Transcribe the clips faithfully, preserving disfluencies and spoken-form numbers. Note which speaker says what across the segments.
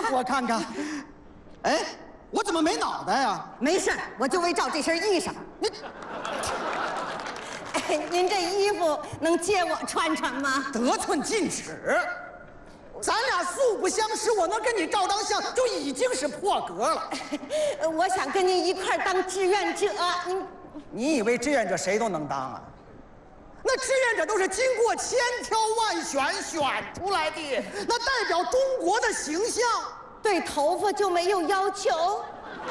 Speaker 1: 我看看。哎，我怎么没脑袋呀？
Speaker 2: 没事，我就为照这身衣裳。你，哎，您这衣服能借我穿穿吗？
Speaker 1: 得寸进尺。咱俩素不相识，我能跟你照张相就已经是破格了。
Speaker 2: 我想跟您一块儿当志愿者。您，
Speaker 1: 你以为志愿者谁都能当啊？那志愿者都是经过千挑万选选出来的，那代表中国的形象。
Speaker 2: 对头发就没有要求？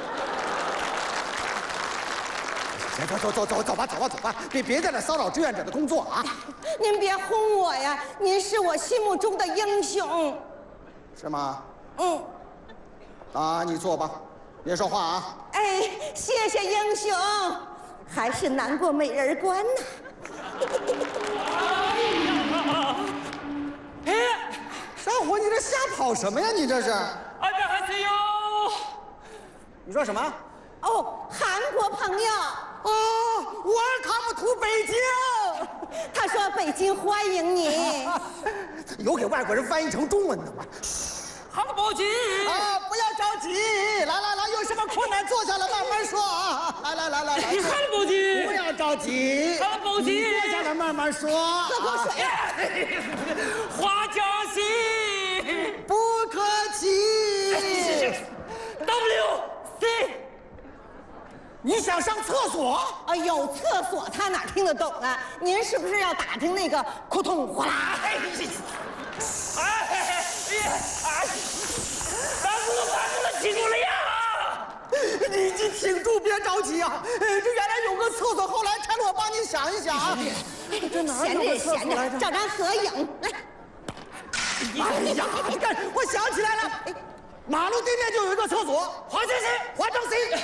Speaker 1: 走走走走走吧，走吧走吧，别别在这骚扰志愿者的工作啊！
Speaker 2: 您别轰我呀，您是我心目中的英雄。
Speaker 1: 是吗？
Speaker 2: 嗯。
Speaker 1: 啊，你坐吧，别说话啊。
Speaker 2: 哎，谢谢英雄，还是难过美人关呢。
Speaker 1: 哎，少伙，你这瞎跑什么呀？你这是？
Speaker 3: 安德还是有。
Speaker 1: 你说什么？
Speaker 2: 哦，韩国朋友。
Speaker 1: 哦 ，Welcome to 北京。
Speaker 2: 他说北京欢迎你。
Speaker 1: 有给外国人翻译成中文的吗？
Speaker 3: 好不急
Speaker 1: 啊，不要着急，来来来，有什么困难坐下来慢慢说啊！来来来来来，
Speaker 3: 你还不急？
Speaker 1: 不要着急，
Speaker 3: 还不急？
Speaker 1: 坐下来慢慢说。
Speaker 2: 喝口水。
Speaker 3: 花甲戏，
Speaker 1: 不客气。
Speaker 3: W C。
Speaker 1: 你想上厕所？
Speaker 2: 啊，有厕所他哪听得懂啊？您是不是要打听那个扑通哗啦？
Speaker 3: 哎哎哎！咱不能把这个记住了呀！
Speaker 1: 你你挺住，别着急啊！这原来有个厕所，后来拆了，我帮你想一想啊。这哪
Speaker 2: 闲着也
Speaker 1: 有个厕所
Speaker 2: 闲着，
Speaker 1: 来着？
Speaker 2: 照张合影来。
Speaker 1: 哎呀，你看，我想起来了，马路对面就有一个厕所，
Speaker 3: 花先生，
Speaker 1: 华正 C。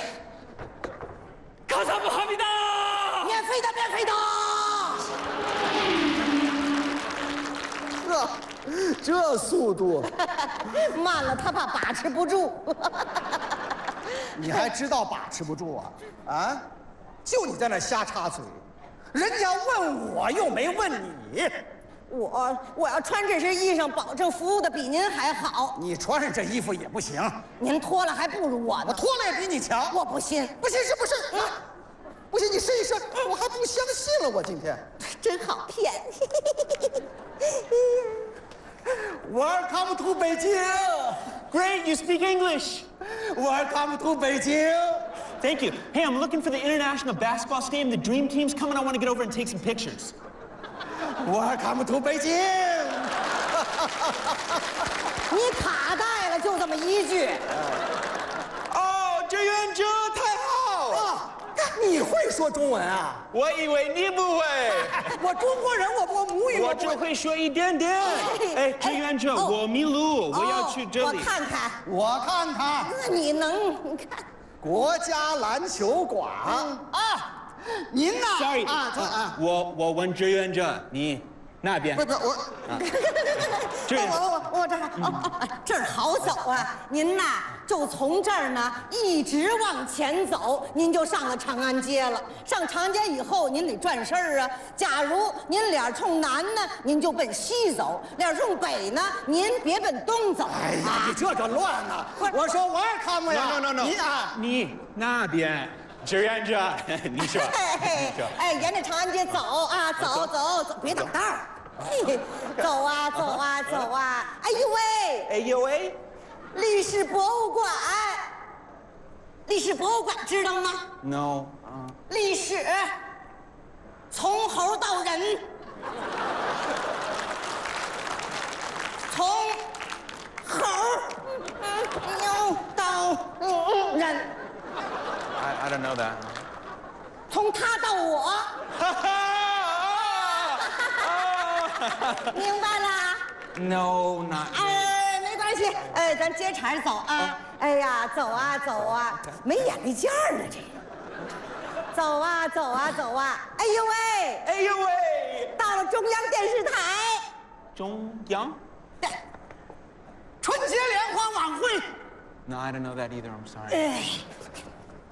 Speaker 3: 감사합니다。
Speaker 2: 免费的，免费的。
Speaker 1: 这这速度，
Speaker 2: 慢了他怕把持不住。
Speaker 1: 你还知道把持不住啊？啊，就你在那瞎插嘴，人家问我又没问你。
Speaker 2: 我我要穿这身衣裳，保证服务的比您还好。
Speaker 1: 你穿上这衣服也不行，
Speaker 2: 您脱了还不如我呢。
Speaker 1: 我脱了也比你强。
Speaker 2: 我不信，
Speaker 1: 不信是不是？啊，不信你试一试，我还不相信了。我今天
Speaker 2: 真好骗。
Speaker 1: Welcome to 北京。
Speaker 3: Great, you speak English.
Speaker 1: Welcome to 北京。
Speaker 3: Thank you. Hey, I'm looking for the international basketball stadium. The dream team's coming. I want to get over and take some pictures.
Speaker 1: Welcome to 北京。
Speaker 2: 你卡带了，就这么一句。
Speaker 3: 哦，志愿者太好。
Speaker 1: 啊，你会说中文啊？
Speaker 3: 我以为你不会。
Speaker 1: 我中国人，我我母语
Speaker 3: 我
Speaker 1: 我不会。
Speaker 3: 只会说一点点。哎，志愿者，
Speaker 2: 哦
Speaker 3: 我迷路，我要去这里。
Speaker 2: 我看看，
Speaker 1: 我看看
Speaker 2: 那你能？你看，
Speaker 1: 国家篮球馆啊，您呐
Speaker 3: Sorry
Speaker 1: 啊，这啊，
Speaker 3: 我我问志愿者，你那边
Speaker 1: 不。不我。
Speaker 3: 志愿者。
Speaker 2: 我我我这儿哦哦，这儿好走啊！您呐，就从这儿呢一直往前走，您就上了长安街了。上长安街以后，您得转身儿啊。假如您脸冲南呢，您就奔西走；脸冲北呢，您别奔东走。
Speaker 1: 哎呀，你这个乱呐！我说 Welcome 呀
Speaker 3: No no no no，
Speaker 1: 您啊，
Speaker 3: 你那边志愿者，你说。
Speaker 2: 嘿，哎，沿着长安街走啊，走走走，别挡道儿。嘿，走啊走啊走啊！哎呦喂，
Speaker 3: 哎呦喂，
Speaker 2: 历史博物馆，历史博物馆知道吗？
Speaker 3: No 啊。
Speaker 2: 历史从猴到人，从猴牛到人，
Speaker 3: I I don't know that。
Speaker 2: 从他到我，明白了？
Speaker 3: No not。
Speaker 2: 哎，没关系，哎，咱接茬走啊！哎呀，走啊走啊，没眼力见儿呢这个。走啊走啊走啊！哎呦喂，
Speaker 3: 哎呦喂，
Speaker 2: 到了中央电视台。
Speaker 3: 中央。
Speaker 2: 对，
Speaker 1: 春节联欢晚会。
Speaker 3: No I don't know that either. I'm sorry。
Speaker 2: 哎，